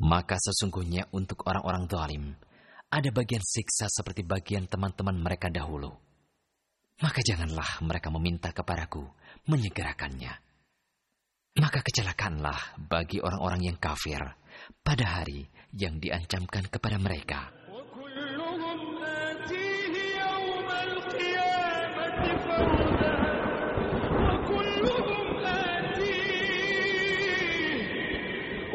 Maka sesungguhnya untuk orang-orang zalim ada bagian siksa seperti bagian teman-teman mereka dahulu. Maka janganlah mereka meminta kepadaku menyegerakannya. Maka kecelakaanlah bagi orang-orang yang kafir pada hari yang diancamkan kepada mereka.